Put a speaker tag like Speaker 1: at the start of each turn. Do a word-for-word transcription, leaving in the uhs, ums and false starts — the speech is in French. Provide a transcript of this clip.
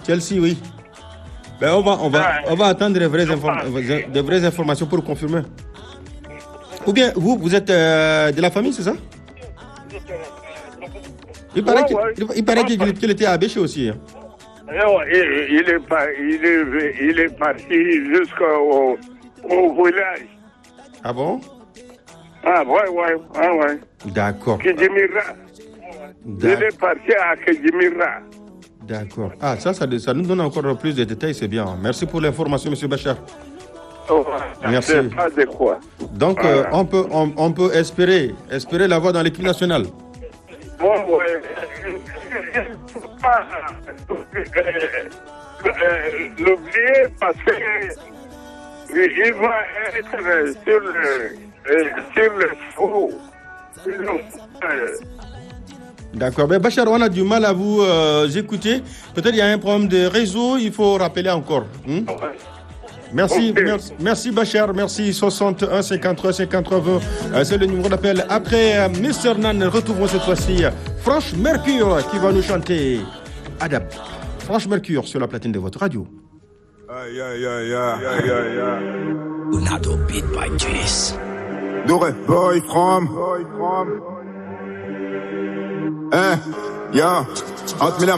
Speaker 1: Chelsea, oui. Ben, on va, on va, on va attendre des vraies, inform- des vraies informations pour confirmer. Ou bien, vous, vous êtes euh, de la famille, c'est ça? Il paraît
Speaker 2: Ouais,
Speaker 1: qu'il
Speaker 2: ouais.
Speaker 1: il, il paraît qu'il qu'il était à Béché aussi. Hein.
Speaker 2: Non, il, il, est pas, il, est, il est parti jusqu'au au village.
Speaker 1: Ah bon?
Speaker 2: Ah, ouais, ouais, ah, ouais.
Speaker 1: D'accord.
Speaker 2: Kidjimira. Il est parti à Kidjimira.
Speaker 1: D'accord. Ah, ça, ça, ça nous donne encore plus de détails, c'est bien. Merci pour l'information, M. Bachar.
Speaker 2: Oh,
Speaker 1: Merci.
Speaker 2: C'est pas de quoi.
Speaker 1: Donc,
Speaker 2: Voilà.
Speaker 1: euh, on, peut, on, on peut espérer, espérer l'avoir dans l'équipe nationale.
Speaker 2: Bon, ouais. Il faut pas l'oublier parce qu'il va être sur le, sur le fou.
Speaker 1: D'accord. Ben Bachar, on a du mal à vous euh, écouter. Peut-être qu'il y a un problème de réseau, il faut rappeler encore. Hmm? Merci,
Speaker 2: Okay.
Speaker 1: merci, merci Bachar, merci. soixante-un cinquante-trois cinquante-trois vingt, euh, c'est le numéro d'appel. Après euh, Mister Nan, retrouvons cette fois-ci Franche Mercure qui va nous chanter Adab. Franche Mercure sur la platine de votre radio.
Speaker 3: Aïe, aïe, aïe, aïe, aïe, aïe, aïe.
Speaker 4: Unado beat by Junis.
Speaker 3: Dore, boy from. Eh, yeah, out me